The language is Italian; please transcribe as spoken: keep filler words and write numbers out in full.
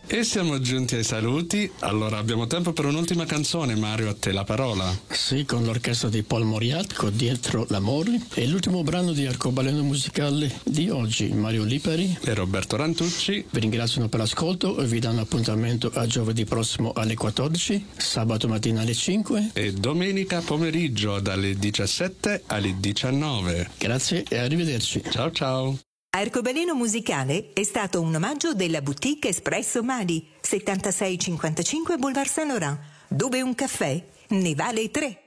E siamo giunti ai saluti, allora abbiamo tempo per un'ultima canzone. Mario, a te la parola. Sì, con l'orchestra di Paul Moriat, con Dietro l'amore, e l'ultimo brano di Arcobaleno Musicale di oggi, Mario Lipari e Roberto Rantucci. Vi ringraziano per l'ascolto e vi danno appuntamento a giovedì prossimo alle quattordici, sabato mattina alle cinque e domenica pomeriggio dalle diciassette alle diciannove. Grazie e arrivederci. Ciao ciao. Arcobaleno Musicale è stato un omaggio della boutique Espresso Mali, settantasei cinquantacinque Boulevard Saint-Laurent, dove un caffè ne vale tre.